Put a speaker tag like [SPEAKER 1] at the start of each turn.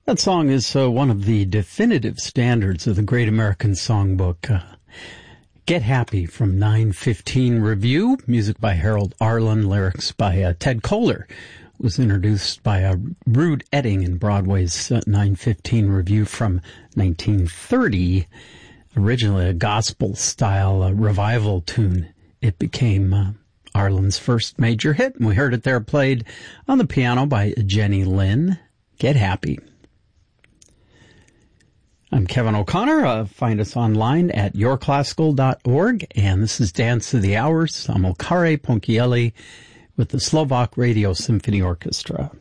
[SPEAKER 1] That song is one of the definitive standards of the Great American Songbook. Get Happy from 915 Review, music by Harold Arlen, lyrics by Ted Koehler. Was introduced by Rude Edding in Broadway's 915 Review from 1930. Originally a gospel-style revival tune. It became Arlen's first major hit, and we heard it there played on the piano by Jenny Lynn. Get Happy. I'm Kevin O'Connor. Find us online at yourclassical.org, and this is Dance of the Hours. I'm Okare Ponchielli with the Slovak Radio Symphony Orchestra.